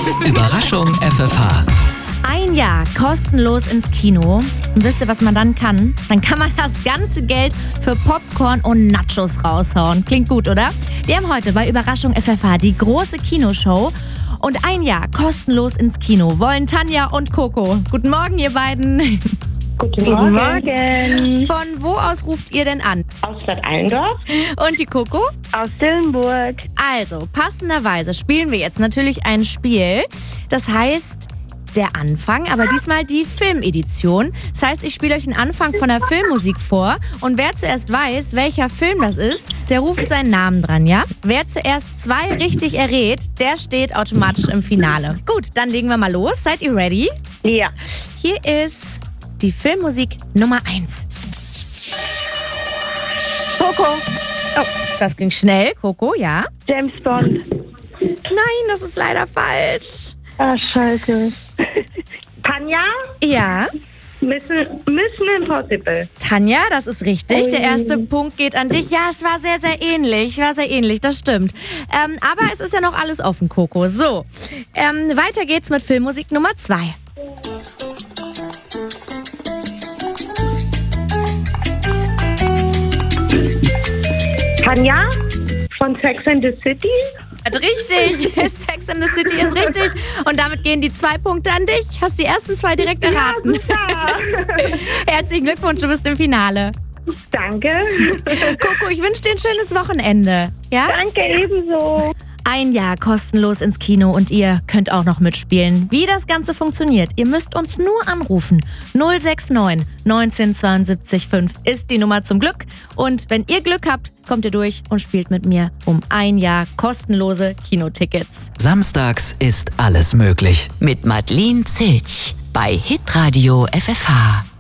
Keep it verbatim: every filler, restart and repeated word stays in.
Überraschung F F H. Ein Jahr kostenlos ins Kino. Und wisst ihr, was man dann kann? Dann kann man das ganze Geld für Popcorn und Nachos raushauen. Klingt gut, oder? Wir haben heute bei Überraschung F F H die große Kinoshow. Und ein Jahr kostenlos ins Kino wollen Tanja und Coco. Guten Morgen, ihr beiden. Guten Morgen. Morgen. Von wo aus ruft ihr denn an? Aus Bad Allendorf. Und die Coco? Aus Dillenburg. Also, passenderweise spielen wir jetzt natürlich ein Spiel. Das heißt, der Anfang, aber diesmal die Filmedition. Das heißt, ich spiele euch den Anfang von der Filmmusik vor. Und wer zuerst weiß, welcher Film das ist, der ruft seinen Namen dran, ja? Wer zuerst zwei richtig errät, der steht automatisch im Finale. Gut, dann legen wir mal los. Seid ihr ready? Ja. Hier ist die Filmmusik Nummer eins. Coco. Oh, das ging schnell. Coco, ja? James Bond. Nein, das ist leider falsch. Ah, scheiße. Tanja? Ja? Mission, Mission Impossible. Tanja, das ist richtig. Der erste Punkt geht an dich. Ja, es war sehr, sehr ähnlich. War sehr ähnlich, das stimmt. Ähm, aber es ist ja noch alles offen, Coco. So, ähm, weiter geht's mit Filmmusik Nummer zwei. Tanja? Von Sex and the City? Richtig, Sex and the City ist richtig. Und damit gehen die zwei Punkte an dich. Hast die ersten zwei direkt erraten. Ja, Herzlichen Glückwunsch, du bist im Finale. Danke. Coco, ich wünsche dir ein schönes Wochenende. Ja? Danke, ebenso. Ein Jahr kostenlos ins Kino und ihr könnt auch noch mitspielen. Wie das Ganze funktioniert, ihr müsst uns nur anrufen. null sechs neun neunzehn zweiundsiebzig fünf ist die Nummer zum Glück. Und wenn ihr Glück habt, kommt ihr durch und spielt mit mir um ein Jahr kostenlose Kinotickets. Samstags ist alles möglich. Mit Madeleine Zilch bei Hitradio F F H.